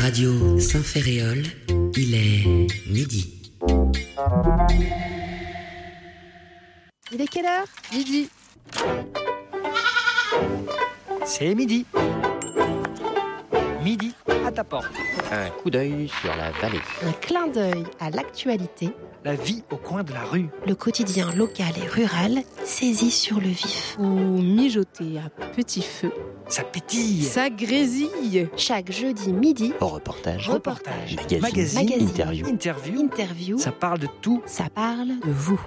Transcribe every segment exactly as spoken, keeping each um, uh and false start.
Radio Saint-Ferréol, il est midi. Il est quelle heure ? Midi. C'est midi. Midi à ta porte. Un coup d'œil sur la vallée. Un clin d'œil à l'actualité. La vie au coin de la rue. Le quotidien local et rural saisi sur le vif. Ou mijoté à petit feu. Ça pétille. Ça grésille. Chaque jeudi midi. Reportage. Reportage. Magazine. Magazine. Magazine. Interview. Interview. Interview. Ça parle de tout. Ça parle de vous.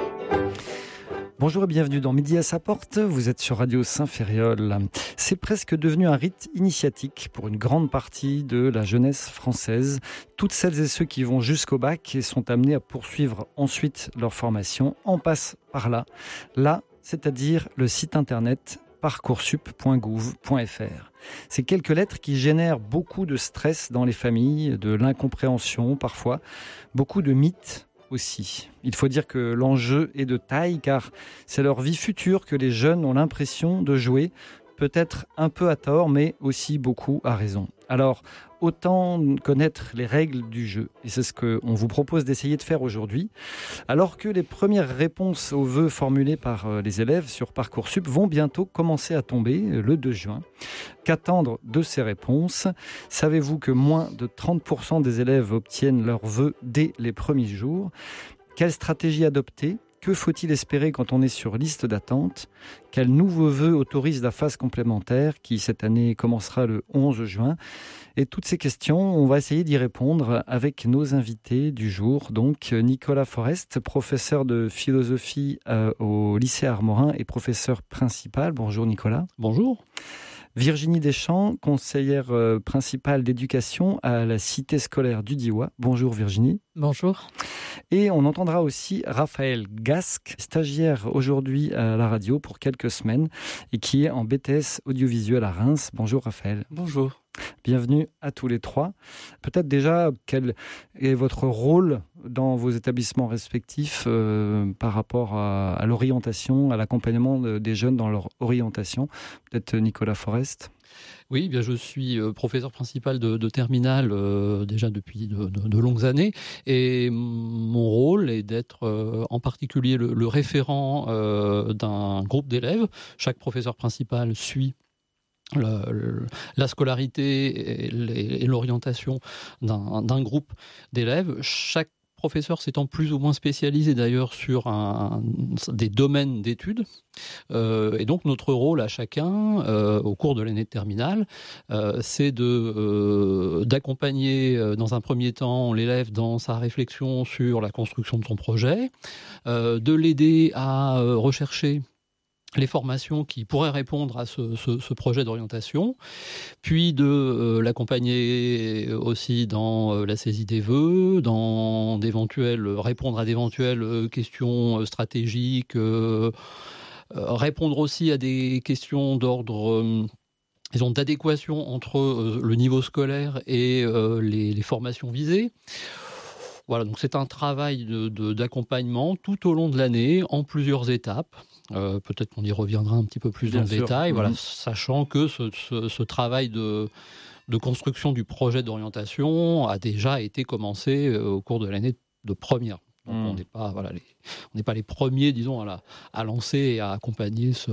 Bonjour et bienvenue dans Midi à sa porte, vous êtes sur Radio Saint-Ferréol. C'est presque devenu un rite initiatique pour une grande partie de la jeunesse française. Toutes celles et ceux qui vont jusqu'au bac et sont amenés à poursuivre ensuite leur formation en passent par là. Là, c'est-à-dire le site internet parcoursup point gouv point f r. Ces quelques lettres qui génèrent beaucoup de stress dans les familles, de l'incompréhension parfois, beaucoup de mythes aussi. Il faut dire que l'enjeu est de taille car c'est leur vie future que les jeunes ont l'impression de jouer, peut-être un peu à tort mais aussi beaucoup à raison. Alors autant connaître les règles du jeu et c'est ce qu'on vous propose d'essayer de faire aujourd'hui. Alors que les premières réponses aux vœux formulés par les élèves sur Parcoursup vont bientôt commencer à tomber le deux juin. Qu'attendre de ces réponses ? Savez-vous que moins de trente pour cent des élèves obtiennent leurs vœux dès les premiers jours ? Quelle stratégie adopter ? Que faut-il espérer quand on est sur liste d'attente ? Quel nouveau vœu autorise la phase complémentaire qui cette année commencera le onze juin ? Et toutes ces questions, on va essayer d'y répondre avec nos invités du jour. Donc Nicolas Forest, professeur de philosophie euh, au lycée Armorin et professeur principal. Bonjour Nicolas. Bonjour. Virginie Deschamps, conseillère euh, principale d'éducation à la cité scolaire du Diois. Bonjour Virginie. Bonjour. Et on entendra aussi Raphaël Gasque, stagiaire aujourd'hui à la radio pour quelques semaines et qui est en B T S audiovisuel à Reims. Bonjour Raphaël. Bonjour. Bienvenue à tous les trois. Peut-être déjà, quel est votre rôle dans vos établissements respectifs euh, par rapport à, à l'orientation, à l'accompagnement de, des jeunes dans leur orientation ? Peut-être Nicolas Forest. Oui, eh bien je suis professeur principal de, de terminale euh, déjà depuis de, de, de longues années et mon rôle est d'être euh, en particulier le, le référent euh, d'un groupe d'élèves. Chaque professeur principal suit Le, le, la scolarité et, et l'orientation d'un, d'un groupe d'élèves. Chaque professeur s'étant plus ou moins spécialisé d'ailleurs sur un, des domaines d'études. Euh, et donc notre rôle à chacun, euh, au cours de l'année de terminale, euh, c'est de, euh, d'accompagner euh, dans un premier temps l'élève dans sa réflexion sur la construction de son projet, euh, de l'aider à euh, rechercher les formations qui pourraient répondre à ce, ce, ce projet d'orientation, puis de euh, l'accompagner aussi dans euh, la saisie des vœux, dans d'éventuelles, répondre à d'éventuelles questions stratégiques, euh, euh, répondre aussi à des questions d'ordre euh, disons, d'adéquation entre euh, le niveau scolaire et euh, les, les formations visées. Voilà, donc c'est un travail de, de, d'accompagnement tout au long de l'année, en plusieurs étapes. Euh, peut-être qu'on y reviendra un petit peu plus Bien dans sûr. le détail, mmh. voilà, sachant que ce, ce, ce travail de, de construction du projet d'orientation a déjà été commencé euh, au cours de l'année de première. Donc mmh. on n'est pas, voilà, les, on n'est pas les premiers, disons, à, la, à lancer et à accompagner ce,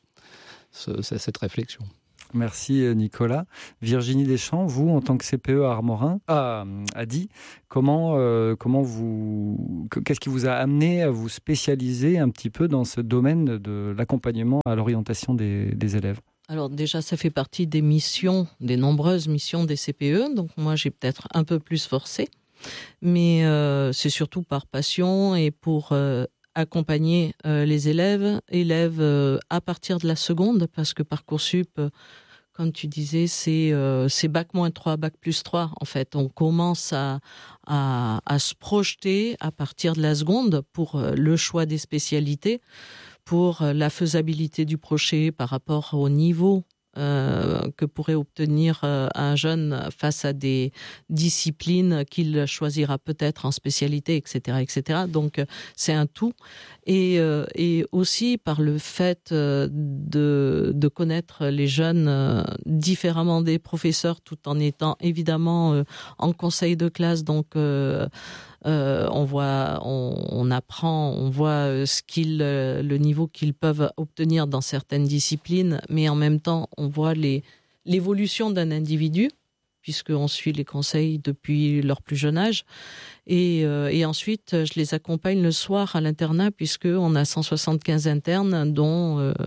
ce, cette réflexion. Merci Nicolas. Virginie Deschamps, vous, en tant que C P E à Armorin, à, à Die, comment, euh, comment vous, qu'est-ce qui vous a amené à vous spécialiser un petit peu dans ce domaine de l'accompagnement à l'orientation des, des élèves ? Alors déjà, ça fait partie des missions, des nombreuses missions des C P E, donc moi j'ai peut-être un peu plus forcé, mais euh, c'est surtout par passion et pour euh, accompagner euh, les élèves, élèves euh, à partir de la seconde, parce que Parcoursup, euh, comme tu disais, c'est, euh, c'est bac moins trois, bac plus trois. En fait, on commence à, à, à se projeter à partir de la seconde pour euh, le choix des spécialités, pour euh, la faisabilité du projet par rapport au niveau euh, que pourrait obtenir euh, un jeune face à des disciplines qu'il choisira peut-être en spécialité, et cetera, et cetera. Donc euh, c'est un tout. Et, euh, et aussi par le fait euh, de, de connaître les jeunes euh, différemment des professeurs, tout en étant évidemment euh, en conseil de classe. Donc euh, Euh, on voit, on, on apprend, on voit ce qu'ils, le niveau qu'ils peuvent obtenir dans certaines disciplines, mais en même temps, on voit les, l'évolution d'un individu, puisqu'on suit les conseils depuis leur plus jeune âge. Et, euh, et ensuite, je les accompagne le soir à l'internat, puisqu'on a cent soixante-quinze internes, dont euh,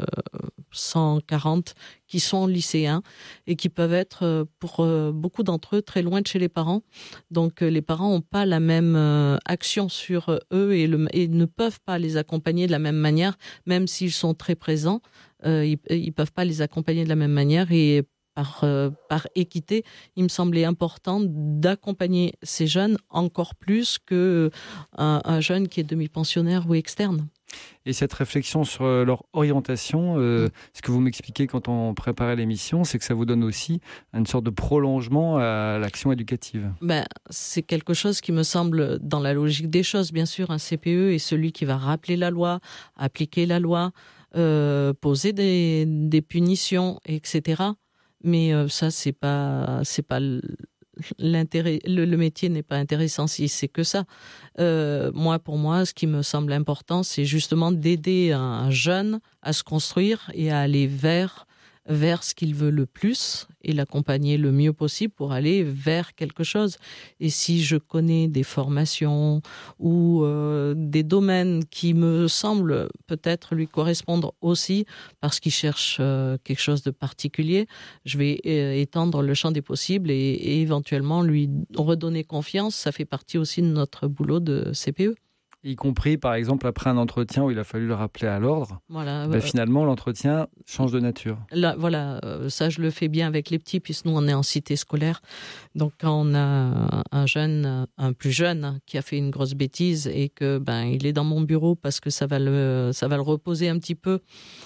cent quarante qui sont lycéens et qui peuvent être, pour euh, beaucoup d'entre eux, très loin de chez les parents. Donc, euh, les parents n'ont pas la même euh, action sur euh, eux et, le, et ne peuvent pas les accompagner de la même manière, même s'ils sont très présents. Euh, ils ne peuvent pas les accompagner de la même manière et Par, euh, par équité, il me semblait important d'accompagner ces jeunes encore plus qu'un un jeune qui est demi-pensionnaire ou externe. Et cette réflexion sur leur orientation, euh, mmh. ce que vous m'expliquez quand on préparait l'émission, c'est que ça vous donne aussi une sorte de prolongement à l'action éducative. Ben, c'est quelque chose qui me semble, dans la logique des choses, bien sûr, un C P E est celui qui va rappeler la loi, appliquer la loi, euh, poser des, des punitions, et cetera. Mais euh, ça, c'est pas, c'est pas l'intérêt. Le, le métier n'est pas intéressant si c'est que ça. Euh, moi, pour moi, ce qui me semble important, c'est justement d'aider un jeune à se construire et à aller vers vers ce qu'il veut le plus et l'accompagner le mieux possible pour aller vers quelque chose. Et si je connais des formations ou euh, des domaines qui me semblent peut-être lui correspondre aussi parce qu'il cherche euh, quelque chose de particulier, je vais euh, étendre le champ des possibles et, et éventuellement lui redonner confiance. Ça fait partie aussi de notre boulot de C P E. Y compris, par exemple, après un entretien où il a fallu le rappeler à l'ordre. Voilà, ben, euh, finalement, l'entretien change de nature. Là, voilà, euh, ça, je le fais bien avec les petits, puisque nous, on est en cité scolaire. Donc, quand on a un jeune, un plus jeune, qui a fait une grosse bêtise et que ben, il est dans mon bureau parce que ça va le, ça va le reposer un petit peu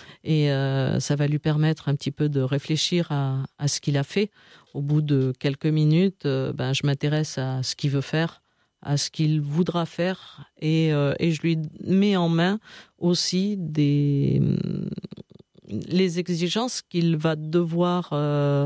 et euh, ça va lui permettre un petit peu de réfléchir à, à ce qu'il a fait. Au bout de quelques minutes, euh, ben, je m'intéresse à ce qu'il veut faire, à ce qu'il voudra faire et, euh, et je lui mets en main aussi des, les exigences qu'il va devoir euh,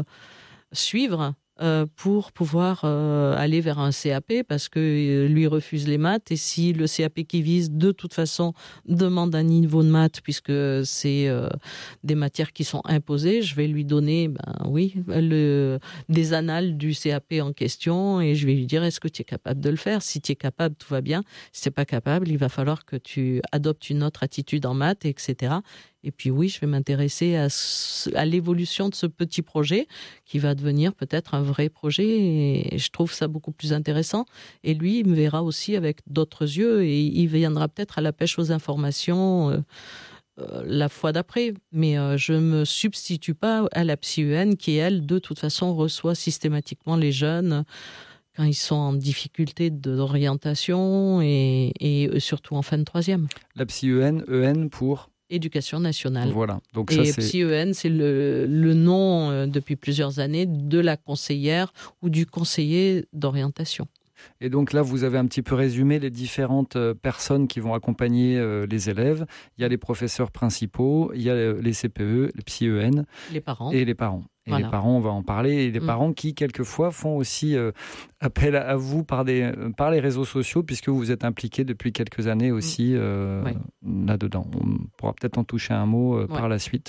suivre euh, pour pouvoir euh, aller vers un C A P parce que euh, lui refuse les maths et si le C A P qu'il vise de toute façon demande un niveau de maths puisque c'est euh, des matières qui sont imposées, je vais lui donner ben oui le, des annales du C A P en question et je vais lui dire est-ce que tu es capable de le faire, si tu es capable tout va bien, si tu n'es pas capable il va falloir que tu adoptes une autre attitude en maths, et cetera. Et puis oui, je vais m'intéresser à, à l'évolution de ce petit projet qui va devenir peut-être un vrai projet et je trouve ça beaucoup plus intéressant. Et lui, il me verra aussi avec d'autres yeux et il viendra peut-être à la pêche aux informations euh, euh, la fois d'après. Mais euh, je ne me substitue pas à la psy U N qui, elle, de toute façon, reçoit systématiquement les jeunes quand ils sont en difficulté d'orientation et, et surtout en fin de troisième. La psy U N, E N pour Éducation nationale. Voilà. Donc et ça, c'est... psy E N, c'est le, le nom euh, depuis plusieurs années de la conseillère ou du conseiller d'orientation. Et donc là, vous avez un petit peu résumé les différentes personnes qui vont accompagner euh, les élèves. Il y a les professeurs principaux, il y a les C P E, les psy E N, les parents. et les parents. Et voilà. Les parents, on va en parler. Et les mmh. parents qui, quelquefois, font aussi euh, appel à vous par, des, par les réseaux sociaux, puisque vous êtes impliqués depuis quelques années aussi euh, oui. là-dedans. On pourra peut-être en toucher un mot euh, ouais. par la suite.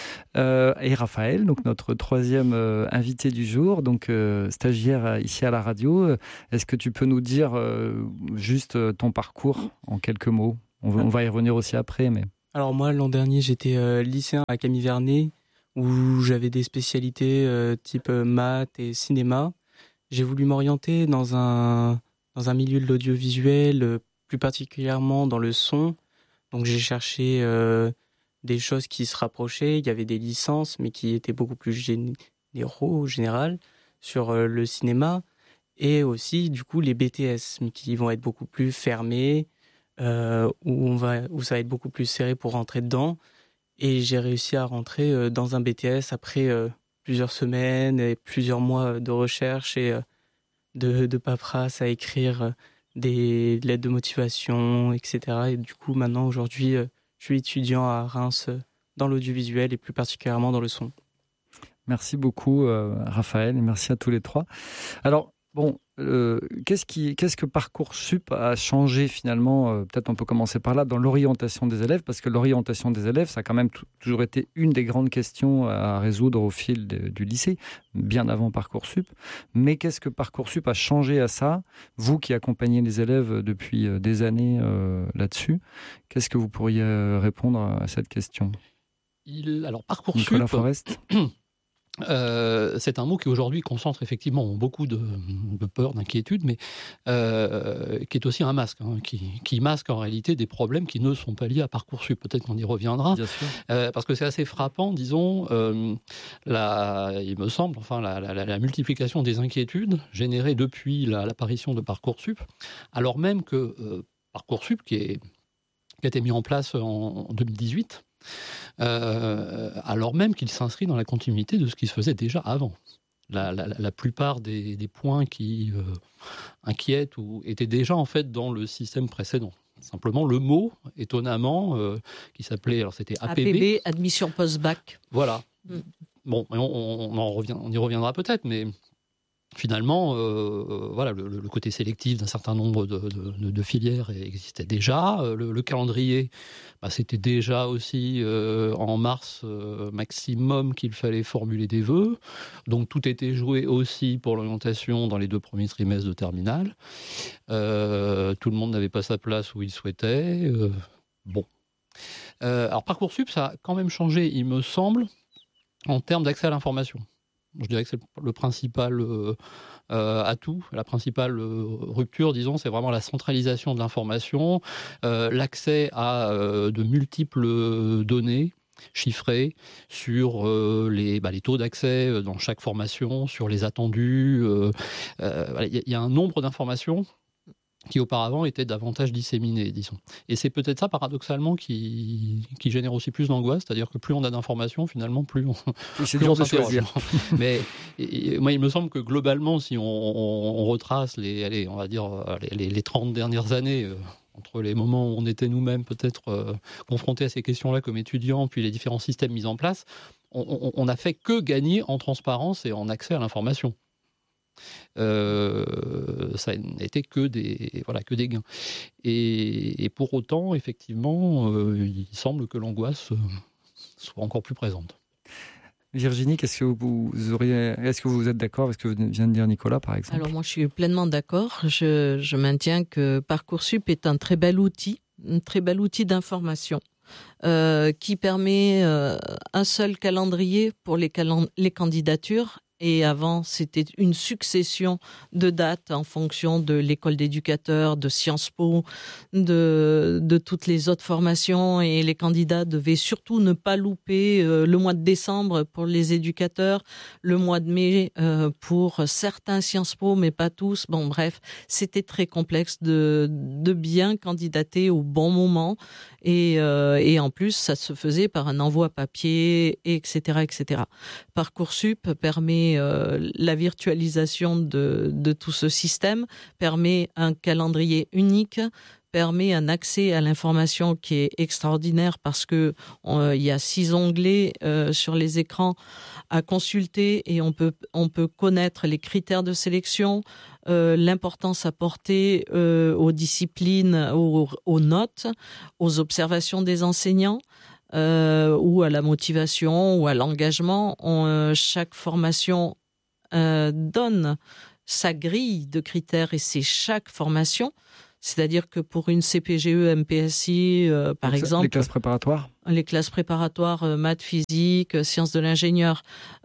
Euh, et Raphaël, donc notre troisième euh, invité du jour, donc euh, stagiaire ici à la radio. Est-ce que tu peux nous dire euh, juste ton parcours en quelques mots ? on, on va y revenir aussi après. Mais... Alors moi, l'an dernier, j'étais euh, lycéen à Camille Vernet, où j'avais des spécialités euh, type maths et cinéma. J'ai voulu m'orienter dans un, dans un milieu de l'audiovisuel, euh, plus particulièrement dans le son. Donc j'ai cherché euh, des choses qui se rapprochaient. Il y avait des licences, mais qui étaient beaucoup plus généraux, générales, sur euh, le cinéma. Et aussi, du coup, les B T S, mais qui vont être beaucoup plus fermés, euh, où, on va, où ça va être beaucoup plus serré pour rentrer dedans. Et j'ai réussi à rentrer euh, dans un B T S après euh, plusieurs semaines et plusieurs mois de recherche et euh, de, de paperasse à écrire euh, des lettres de motivation, et cetera. Et du coup, maintenant, aujourd'hui, euh, je suis étudiant à Reims euh, dans l'audiovisuel et plus particulièrement dans le son. Merci beaucoup, euh, Raphaël, et merci à tous les trois. Alors, bon, euh, qu'est-ce, qui, qu'est-ce que Parcoursup a changé finalement, euh, peut-être on peut commencer par là, dans l'orientation des élèves, parce que l'orientation des élèves, ça a quand même t- toujours été une des grandes questions à résoudre au fil de, du lycée, bien avant Parcoursup. Mais qu'est-ce que Parcoursup a changé à ça? Vous qui accompagnez les élèves depuis des années euh, là-dessus, qu'est-ce que vous pourriez répondre à cette question? Il, alors Parcoursup... Nicolas Forest. Euh, c'est un mot qui aujourd'hui concentre effectivement beaucoup de, de peur, d'inquiétude, mais euh, qui est aussi un masque, hein, qui, qui masque en réalité des problèmes qui ne sont pas liés à Parcoursup. Peut-être qu'on y reviendra, euh, parce que c'est assez frappant, disons, euh, la, il me semble, enfin la, la, la multiplication des inquiétudes générées depuis la, l'apparition de Parcoursup, alors même que euh, Parcoursup, qui, est, qui a été mis en place en, en deux mille dix-huit, Euh, alors même qu'il s'inscrit dans la continuité de ce qui se faisait déjà avant. La, la, la plupart des, des points qui euh, inquiètent ou étaient déjà en fait dans le système précédent. Simplement, le mot, étonnamment, euh, qui s'appelait, alors c'était A P B. A P B, admission post-bac. Voilà. Mm. Bon, on, on, en revient, on y reviendra peut-être, mais finalement, euh, voilà, le, le côté sélectif d'un certain nombre de, de, de filières existait déjà. Le, le calendrier, bah, c'était déjà aussi euh, en mars euh, maximum qu'il fallait formuler des vœux. Donc tout était joué aussi pour l'orientation dans les deux premiers trimestres de terminale. Euh, tout le monde n'avait pas sa place où il souhaitait. Euh, bon. Euh, alors Parcoursup, ça a quand même changé, il me semble, en termes d'accès à l'information. Je dirais que c'est le principal euh, euh, atout, la principale euh, rupture, disons, c'est vraiment la centralisation de l'information, euh, l'accès à euh, de multiples données chiffrées sur euh, les, bah, les taux d'accès dans chaque formation, sur les attendus. Euh, euh, il y a un nombre d'informations qui auparavant étaient davantage disséminées, disons. Et c'est peut-être ça, paradoxalement, qui, qui génère aussi plus d'angoisse, c'est-à-dire que plus on a d'informations, finalement, plus on, c'est plus dur on de s'interroge. choisir. Mais et, et, moi, il me semble que globalement, si on, on, on retrace les, allez, on va dire, les, les trente dernières années, euh, entre les moments où on était nous-mêmes peut-être euh, confrontés à ces questions-là comme étudiants, puis les différents systèmes mis en place, on n'a fait que gagner en transparence et en accès à l'information. Euh, ça n'était que des, voilà, que des gains. Et, et pour autant, effectivement, euh, il semble que l'angoisse euh, soit encore plus présente. Virginie, qu'est-ce que vous auriez, est-ce que vous êtes d'accord avec ce que vient de dire Nicolas, par exemple? Alors moi, je suis pleinement d'accord. Je, je maintiens que Parcoursup est un très bel outil, un très bel outil d'information. Euh, qui permet euh, un seul calendrier pour les, calen- les candidatures. Et avant, c'était une succession de dates en fonction de l'école d'éducateurs, de Sciences Po, de, de toutes les autres formations. Et les candidats devaient surtout ne pas louper euh, le mois de décembre pour les éducateurs, le mois de mai euh, pour certains Sciences Po, mais pas tous. Bon, bref, c'était très complexe de, de bien candidater au bon moment. Et, euh, et en plus, ça se faisait par un envoi papier, et cetera, et cetera. Parcoursup permet euh, la virtualisation de, de tout ce système, permet un calendrier unique, permet un accès à l'information qui est extraordinaire parce que euh, il y a six onglets euh, sur les écrans à consulter et on peut on peut connaître les critères de sélection, euh, l'importance apportée euh, aux disciplines, aux, aux notes, aux observations des enseignants. Euh, ou à la motivation ou à l'engagement. On, euh, chaque formation euh, donne sa grille de critères et c'est chaque formation. C'est-à-dire que pour une C P G E, M P S I, euh, par Donc, exemple... Les classes préparatoires Les classes préparatoires, euh, maths, physique, euh, sciences de l'ingénieur,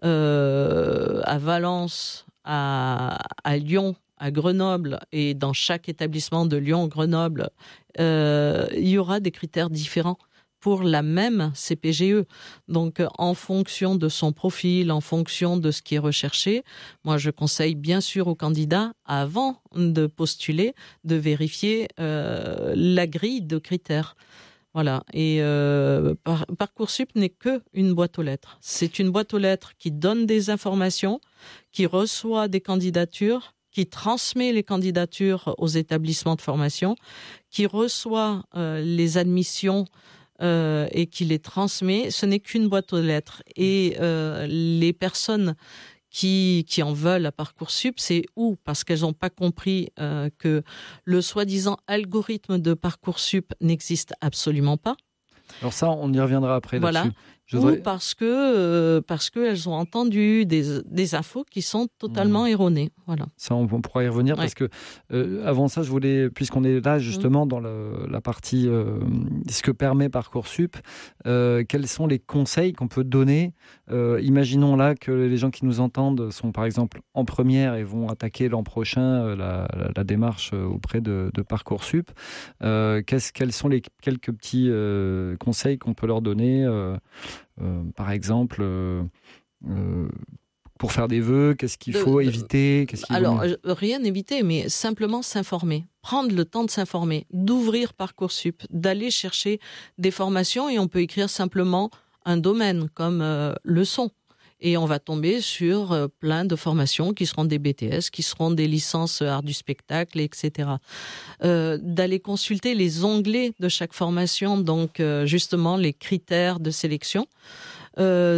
euh, à Valence, à, à Lyon, à Grenoble, et dans chaque établissement de Lyon, Grenoble, euh, il y aura des critères différents pour la même C P G E. Donc, en fonction de son profil, en fonction de ce qui est recherché, moi, je conseille bien sûr aux candidats, avant de postuler, de vérifier euh, la grille de critères. Voilà. Et euh, par, Parcoursup n'est que une boîte aux lettres. C'est une boîte aux lettres qui donne des informations, qui reçoit des candidatures, qui transmet les candidatures aux établissements de formation, qui reçoit euh, les admissions euh, et qui les transmet. Ce n'est qu'une boîte aux lettres. Et euh, les personnes qui, qui en veulent à Parcoursup, c'est ou parce qu'elles n'ont pas compris euh, que le soi-disant algorithme de Parcoursup n'existe absolument pas. Alors ça, on y reviendra après Voilà. là-dessus. Je Ou voudrais... parce que euh, parce qu'elles ont entendu des, des infos qui sont totalement mmh. erronées. Voilà. Ça, on, on pourra y revenir ouais. parce que euh, avant ça, je voulais, puisqu'on est là justement mmh. dans le, la partie euh, ce que permet Parcoursup, euh, quels sont les conseils qu'on peut donner. Euh, imaginons là que les gens qui nous entendent sont par exemple en première et vont attaquer l'an prochain euh, la, la, la démarche auprès de, de Parcoursup. Euh, qu'est-ce, quels sont les quelques petits euh, conseils qu'on peut leur donner euh, Euh, par exemple, euh, euh, pour faire des vœux, qu'est-ce qu'il faut de, éviter qu'est-ce qu'il Alors, vaut... rien éviter, mais simplement s'informer. Prendre le temps de s'informer, d'ouvrir Parcoursup, d'aller chercher des formations et on peut écrire simplement un domaine comme euh, le son. Et on va tomber sur euh, plein de formations qui seront des B T S, qui seront des licences art du spectacle, et cetera. Euh, d'aller consulter les onglets de chaque formation, donc euh, justement les critères de sélection. Euh,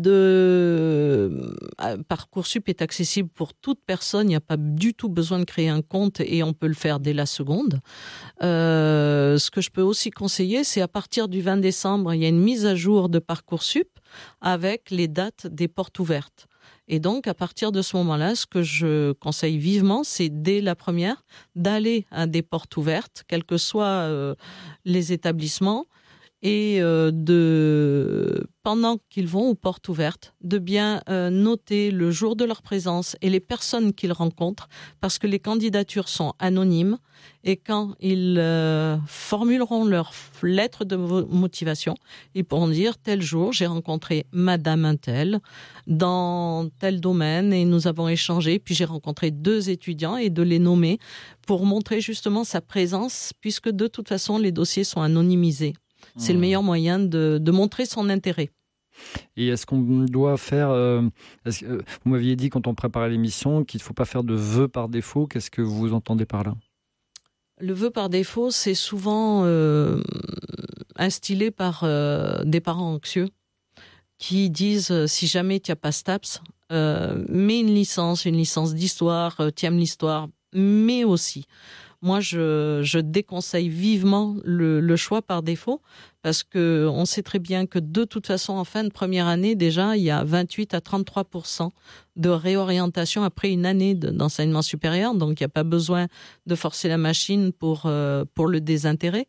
de... Parcoursup est accessible pour toute personne, il n'y a pas du tout besoin de créer un compte et on peut le faire dès la seconde. Euh, ce que je peux aussi conseiller, c'est à partir du vingt décembre, il y a une mise à jour de Parcoursup avec les dates des portes ouvertes. Et donc, à partir de ce moment-là, ce que je conseille vivement, c'est dès la première, d'aller à des portes ouvertes, quels que soient euh, les établissements, et euh, de, pendant qu'ils vont aux portes ouvertes, de bien euh, noter le jour de leur présence et les personnes qu'ils rencontrent, parce que les candidatures sont anonymes, et quand ils euh, formuleront leur lettre de motivation, ils pourront dire tel jour, j'ai rencontré Madame Untel dans tel domaine et nous avons échangé, puis j'ai rencontré deux étudiants et de les nommer pour montrer justement sa présence, puisque de toute façon les dossiers sont anonymisés. C'est mmh. le meilleur moyen de, de montrer son intérêt. Et est-ce qu'on doit faire... Euh, est-ce que, euh, vous m'aviez dit quand on préparait l'émission qu'il ne faut pas faire de vœux par défaut. Qu'est-ce que vous entendez par là ? Le vœu par défaut, c'est souvent euh, instillé par euh, des parents anxieux qui disent euh, si jamais tu n'as pas STAPS, euh, mets une licence, une licence d'histoire, euh, tu aimes l'histoire, mais aussi... Moi, je, je déconseille vivement le, le choix par défaut parce que on sait très bien que de toute façon, en fin de première année, déjà, il y a vingt-huit à trente-trois pour cent de réorientation après une année de, d'enseignement supérieur. Donc, il n'y a pas besoin de forcer la machine pour, euh, pour le désintérêt.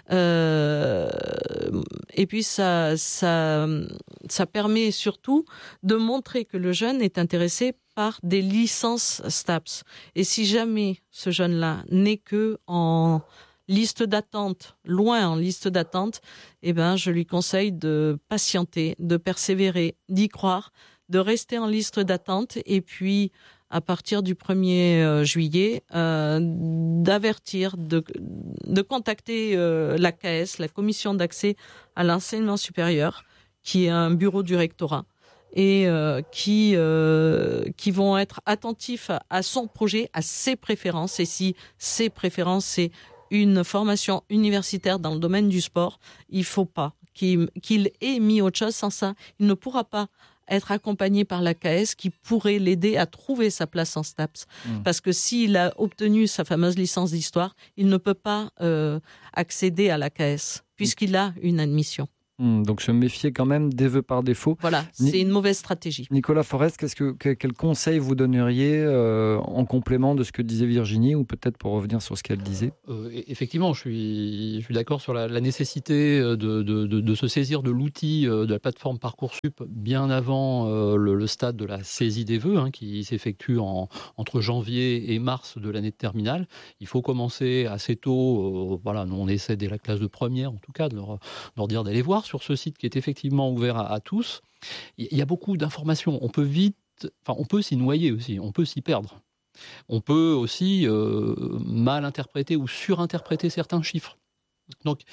Euh, et puis, ça, ça, ça permet surtout de montrer que le jeune est intéressé par des licences STAPS. Et si jamais ce jeune-là n'est que en liste d'attente, loin en liste d'attente, eh ben, je lui conseille de patienter, de persévérer, d'y croire, de rester en liste d'attente et puis, à partir du premier juillet, euh, d'avertir, de, de contacter euh, l'A K S, la Commission d'accès à l'enseignement supérieur, qui est un bureau du rectorat, et euh, qui, euh, qui vont être attentifs à, à son projet, à ses préférences. Et si ses préférences, c'est une formation universitaire dans le domaine du sport, il ne faut pas qu'il, qu'il ait mis autre chose. Sans ça, il ne pourra pas être accompagné par l'A K S qui pourrait l'aider à trouver sa place en STAPS. Mmh. Parce que s'il a obtenu sa fameuse licence d'histoire, il ne peut pas euh, accéder à l'A K S puisqu'il a une admission. Donc se méfier quand même des vœux par défaut. Voilà, Ni- c'est une mauvaise stratégie. Nicolas Forest, qu'est-ce que, que, quel conseil vous donneriez euh, en complément de ce que disait Virginie, ou peut-être pour revenir sur ce qu'elle disait ? euh, Effectivement, je suis, je suis d'accord sur la, la nécessité de, de, de, de se saisir de l'outil de la plateforme Parcoursup bien avant euh, le, le stade de la saisie des vœux, hein, qui s'effectue en, entre janvier et mars de l'année de terminale. Il faut commencer assez tôt. Euh, voilà, nous on essaie dès la classe de première, en tout cas, de leur, de leur dire d'aller voir sur ce site qui est effectivement ouvert à, à tous. Il y a beaucoup d'informations. On peut vite, enfin, on peut s'y noyer aussi, on peut s'y perdre. On peut aussi euh, mal interpréter ou surinterpréter certains chiffres. Donc,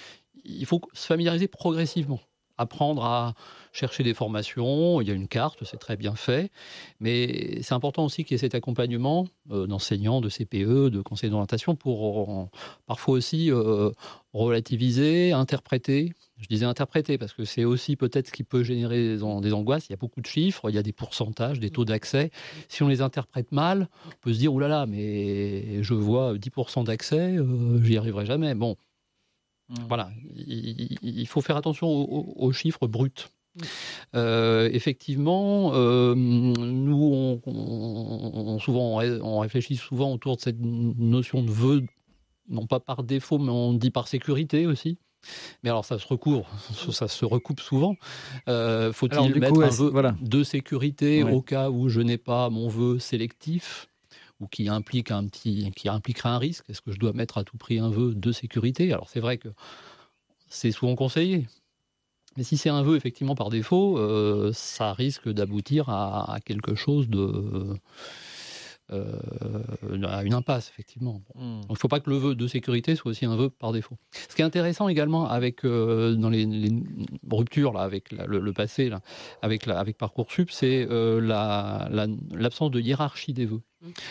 il faut se familiariser progressivement. Apprendre à chercher des formations, il y a une carte, c'est très bien fait, mais c'est important aussi qu'il y ait cet accompagnement euh, d'enseignants, de C P E, de conseillers d'orientation pour euh, parfois aussi euh, relativiser, interpréter. Je disais interpréter parce que c'est aussi peut-être ce qui peut générer des, des angoisses. Il y a beaucoup de chiffres, il y a des pourcentages, des taux d'accès. Si on les interprète mal, on peut se dire « Ouh là là, mais je vois dix pour cent d'accès, euh, j'y arriverai jamais ». Bon. Mmh. Voilà, il, il faut faire attention aux, aux chiffres bruts. Mmh. Euh, effectivement, euh, nous, on, on, on, souvent, on réfléchit souvent autour de cette notion de vœu, non pas par défaut, mais on dit par sécurité aussi. Mais alors, ça se recouvre, ça se recoupe souvent. Euh, faut-il alors, mettre coup, un vœu voilà. de sécurité ouais. au cas où je n'ai pas mon vœu sélectif ? Ou qui implique un petit, qui impliquerait un risque. Est-ce que je dois mettre à tout prix un vœu de sécurité ? Alors c'est vrai que c'est souvent conseillé, mais si c'est un vœu effectivement par défaut, euh, ça risque d'aboutir à, à quelque chose de, euh, à une impasse effectivement. Bon. Mmh. Donc il ne faut pas que le vœu de sécurité soit aussi un vœu par défaut. Ce qui est intéressant également avec euh, dans les, les ruptures là avec la, le, le passé là, avec la, avec Parcoursup, c'est euh, la, la, l'absence de hiérarchie des vœux.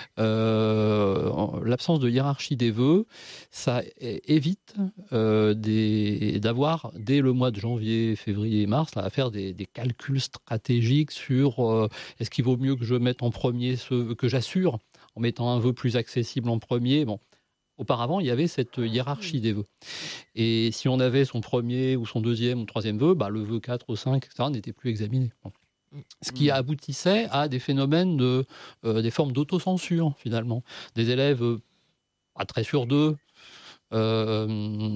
Euh, l'absence de hiérarchie des vœux, ça évite euh, des, d'avoir dès le mois de janvier, février, mars, là, à faire des, des calculs stratégiques sur euh, est-ce qu'il vaut mieux que je mette en premier ce que j'assure en mettant un vœu plus accessible en premier. Bon, auparavant, il y avait cette hiérarchie des vœux. Et si on avait son premier ou son deuxième ou troisième vœu, bah, le vœu quatre ou cinq, et cetera, n'était plus examiné. Bon. Ce qui aboutissait à des phénomènes de, euh, des formes d'autocensure, finalement. Des élèves euh, pas très sûrs d'eux, euh,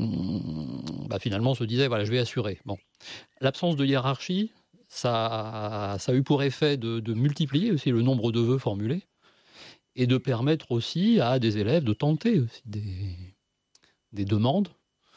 bah, finalement se disaient, voilà, je vais assurer. Bon. L'absence de hiérarchie, ça, ça a eu pour effet de, de multiplier aussi le nombre de vœux formulés et de permettre aussi à des élèves de tenter aussi des, des demandes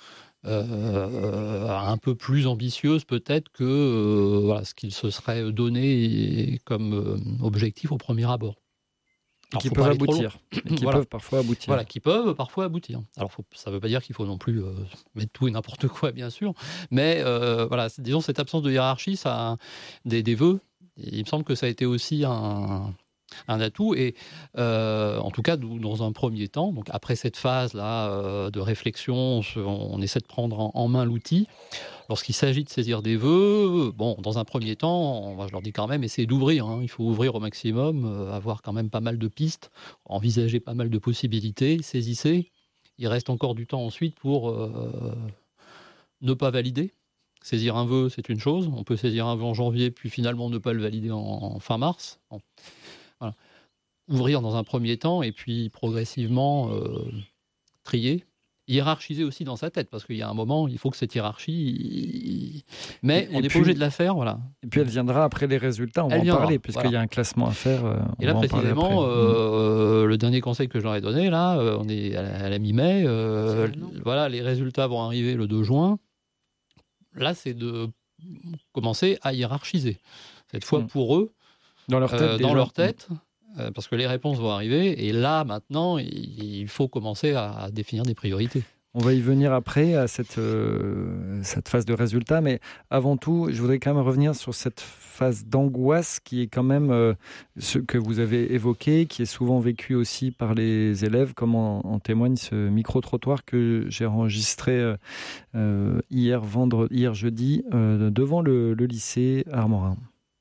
Euh, un peu plus ambitieuse peut-être que euh, voilà, ce qu'ils se seraient donné comme euh, objectif au premier abord. Alors, qui peuvent aboutir. Et qui voilà. peuvent parfois aboutir. Voilà, qui peuvent parfois aboutir. Alors faut, ça ne veut pas dire qu'il faut non plus euh, mettre tout et n'importe quoi, bien sûr, mais euh, voilà, disons cette absence de hiérarchie, ça, des, des vœux, il me semble que ça a été aussi un... un atout et euh, en tout cas dans un premier temps, donc après cette phase là euh, de réflexion, on, se, on essaie de prendre en, en main l'outil. Lorsqu'il s'agit de saisir des vœux, bon, dans un premier temps, on, je leur dis quand même, essayez d'ouvrir. Hein, il faut ouvrir au maximum, euh, avoir quand même pas mal de pistes, envisager pas mal de possibilités, saisissez. Il reste encore du temps ensuite pour euh, ne pas valider. Saisir un vœu, c'est une chose. On peut saisir un vœu en janvier, puis finalement ne pas le valider en, en fin mars. Bon. Voilà. Ouvrir dans un premier temps et puis progressivement euh, trier, hiérarchiser aussi dans sa tête parce qu'il y a un moment, il faut que cette hiérarchie, mais et on n'est pas obligé de la faire, voilà. Et puis elle viendra après les résultats, on elle va en viendra, parler puisqu'il voilà. y a un classement à faire. Euh, et là précisément, euh, mmh. le dernier conseil que je leur ai donné, là, euh, on est à la, à la mi-mai, euh, voilà, les résultats vont arriver le deux juin. Là, c'est de commencer à hiérarchiser cette fois mmh. pour eux. Dans leur tête, euh, dans leur tête euh, parce que les réponses vont arriver. Et là, maintenant, il faut commencer à, à définir des priorités. On va y venir après, à cette, euh, cette phase de résultat. Mais avant tout, je voudrais quand même revenir sur cette phase d'angoisse qui est quand même euh, ce que vous avez évoqué, qui est souvent vécu aussi par les élèves, comme en, en témoigne ce micro-trottoir que j'ai enregistré euh, hier, vendredi, hier jeudi euh, devant le, le lycée Armorin.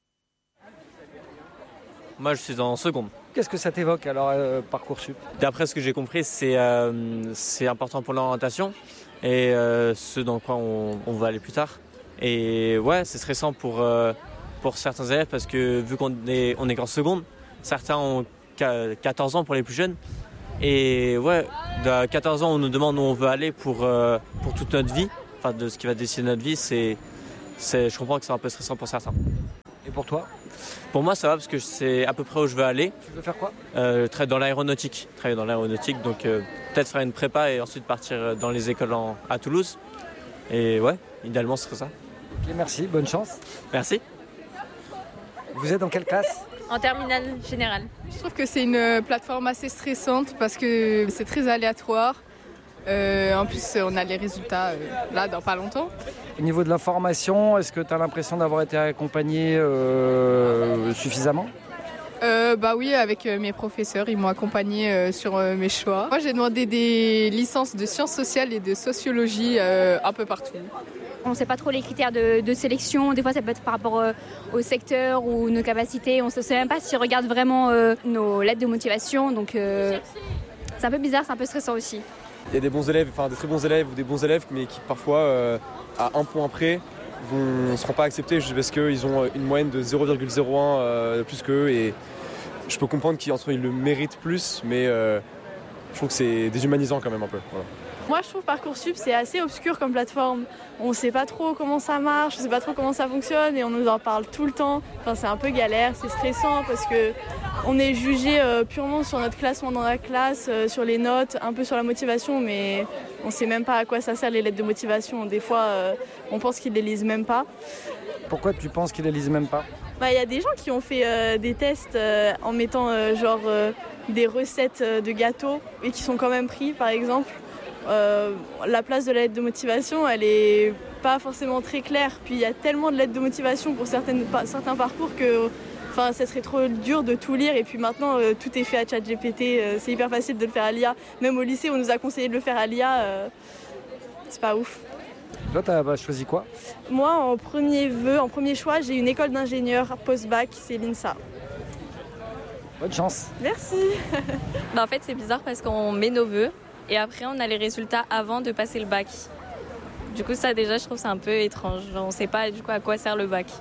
Moi, je suis en seconde. Qu'est-ce que ça t'évoque alors, euh, Parcoursup ? D'après ce que j'ai compris, c'est, euh, c'est important pour l'orientation et euh, ce dans quoi on, on va aller plus tard. Et ouais, c'est stressant pour, euh, pour certains élèves parce que vu qu'on est, on est qu'en seconde, certains ont quatorze ans pour les plus jeunes. Et ouais, de quatorze ans, on nous demande où on veut aller pour, euh, pour toute notre vie. Enfin, de ce qui va décider notre vie, c'est, c'est, je comprends que c'est un peu stressant pour certains. Et pour toi ? Pour moi, ça va parce que c'est à peu près où je veux aller. Tu veux faire quoi ? euh, Travailler dans l'aéronautique. Travailler dans l'aéronautique, donc euh, peut-être faire une prépa et ensuite partir dans les écoles en, à Toulouse. Et ouais, idéalement, ce serait ça. Ok, merci, bonne chance. Merci. Vous êtes dans quelle classe ? En terminale générale. Je trouve que c'est une plateforme assez stressante parce que c'est très aléatoire. Euh, en plus, on a les résultats euh, là dans pas longtemps. Au niveau de la formation, est-ce que tu as l'impression d'avoir été accompagné euh, suffisamment ? Euh, bah oui, avec euh, mes professeurs, ils m'ont accompagné euh, sur euh, mes choix. Moi, j'ai demandé des licences de sciences sociales et de sociologie euh, un peu partout. On ne sait pas trop les critères de, de sélection. Des fois, ça peut être par rapport euh, au secteur ou nos capacités. On ne sait même pas s'ils regardent vraiment euh, nos lettres de motivation. Donc, euh, c'est un peu bizarre, c'est un peu stressant aussi. Il y a des bons élèves, enfin des très bons élèves ou des bons élèves, mais qui parfois, euh, à un point près, ne seront pas acceptés juste parce qu'ils ont une moyenne de zéro virgule zéro un euh, plus qu'eux. Et je peux comprendre qu'ils ils le méritent plus, mais euh, je trouve que c'est déshumanisant quand même un peu. Voilà. Moi, je trouve Parcoursup, c'est assez obscur comme plateforme. On ne sait pas trop comment ça marche, on ne sait pas trop comment ça fonctionne et on nous en parle tout le temps. Enfin, c'est un peu galère, c'est stressant parce qu'on est jugé euh, purement sur notre classement dans la classe, euh, sur les notes, un peu sur la motivation, mais on ne sait même pas à quoi ça sert les lettres de motivation. Des fois, euh, on pense qu'ils ne les lisent même pas. Pourquoi tu penses qu'ils ne les lisent même pas ? Bah, y a des gens qui ont fait euh, des tests euh, en mettant euh, genre euh, des recettes euh, de gâteaux et qui sont quand même pris, par exemple. Euh, la place de la lettre de motivation, elle est pas forcément très claire. Puis il y a tellement de lettres de motivation pour certaines, certains parcours que enfin, ça serait trop dur de tout lire. Et puis maintenant, euh, tout est fait à ChatGPT. Euh, c'est hyper facile de le faire à l'I A. Même au lycée, on nous a conseillé de le faire à l'I A. Euh, c'est pas ouf. Toi, tu as choisi quoi ? Moi, en premier vœu, en premier choix, j'ai une école d'ingénieur post-bac, c'est l'INSA. Bonne chance. Merci. Bah, en fait, c'est bizarre parce qu'on met nos vœux. Et après, on a les résultats avant de passer le bac. Du coup, ça déjà, je trouve c'est un peu étrange. On ne sait pas du coup à quoi sert le bac.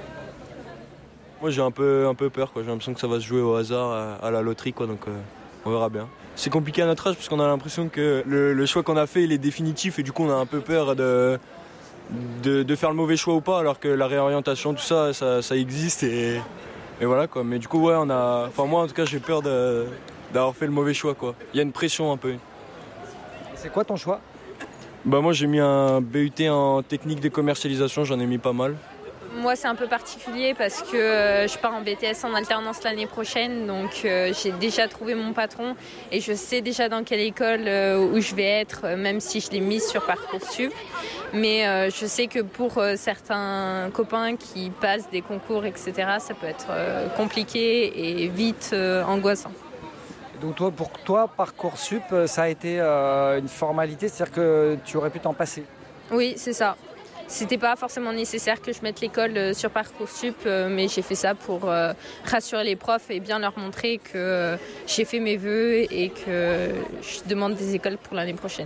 Moi, j'ai un peu, un peu peur, quoi. J'ai l'impression que ça va se jouer au hasard, à, à la loterie, quoi. Donc, euh, on verra bien. C'est compliqué à notre âge parce qu'on a l'impression que le, le choix qu'on a fait, il est définitif et du coup, on a un peu peur de, de, de faire le mauvais choix ou pas, alors que la réorientation, tout ça, ça, ça existe et, et voilà, quoi. Mais du coup, ouais, on a. Enfin, moi, en tout cas, j'ai peur de, d'avoir fait le mauvais choix, quoi. Il y a une pression un peu. C'est quoi ton choix ? Bah moi j'ai mis un B U T en technique de commercialisation, j'en ai mis pas mal. Moi c'est un peu particulier parce que euh, je pars en B T S en alternance l'année prochaine, donc euh, j'ai déjà trouvé mon patron et je sais déjà dans quelle école euh, où je vais être, euh, même si je l'ai mise sur Parcoursup. Mais euh, je sais que pour euh, certains copains qui passent des concours, et cetera, ça peut être euh, compliqué et vite euh, angoissant. Donc toi, pour toi, Parcoursup, ça a été euh, une formalité, c'est-à-dire que tu aurais pu t'en passer ? Oui, c'est ça. C'était pas forcément nécessaire que je mette l'école sur Parcoursup, mais j'ai fait ça pour euh, rassurer les profs et bien leur montrer que euh, j'ai fait mes vœux et que je demande des écoles pour l'année prochaine.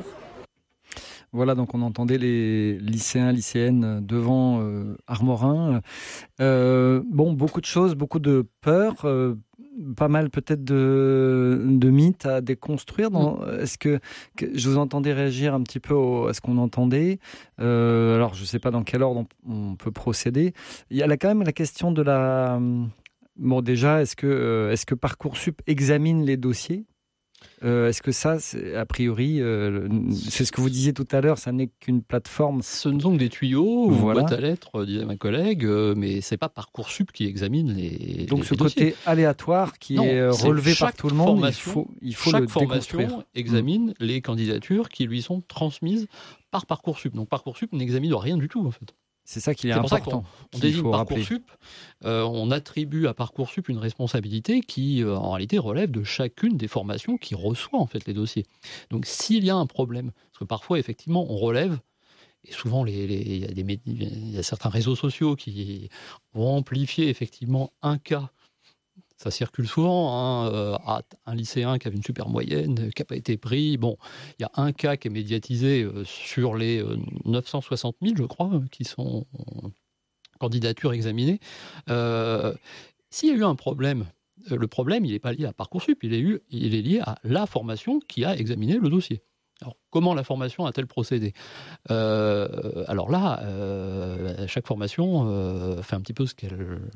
Voilà, donc on entendait les lycéens, lycéennes devant euh, Armorin. Euh, bon, beaucoup de choses, beaucoup de peurs. Euh, pas mal peut-être de, de mythes à déconstruire. Dans, mmh. Est-ce que, que je vous entendais réagir un petit peu au, à ce qu'on entendait euh, alors je ne sais pas dans quel ordre on, on peut procéder. Il y a là, quand même la question de la... Bon déjà, est-ce que, euh, est-ce que Parcoursup examine les dossiers ? Euh, est-ce que ça, c'est, a priori, euh, c'est ce que vous disiez tout à l'heure, ça n'est qu'une plateforme. Ce ne sont que des tuyaux, voilà. Ou boîte à lettres, disait ma collègue, euh, mais c'est pas Parcoursup qui examine les. Donc les, ce les côté dossiers. aléatoire qui non, est relevé par tout le monde, il faut, il faut chaque le formation déconstruire. examine mmh. les candidatures qui lui sont transmises par Parcoursup. Donc Parcoursup n'examine rien du tout en fait. C'est ça qui est, c'est important. Pour ça qu'on on désigne Parcoursup, euh, on attribue à Parcoursup une responsabilité qui, euh, en réalité, relève de chacune des formations qui reçoit en fait les dossiers. Donc, s'il y a un problème, parce que parfois, effectivement, on relève, et souvent, les, les, il y a des, il y a certains réseaux sociaux qui vont amplifier effectivement un cas. Ça circule souvent, hein, euh, un lycéen qui avait une super moyenne, qui n'a pas été pris. Bon, il y a un cas qui est médiatisé euh, sur les euh, neuf cent soixante mille, je crois, euh, qui sont euh, candidatures examinées. Euh, s'il y a eu un problème, euh, le problème, il n'est pas lié à Parcoursup, il est, eu, il est lié à la formation qui a examiné le dossier. Alors, comment la formation a-t-elle procédé ? euh, Alors là, euh, chaque formation euh, fait un petit peu ce qu'elle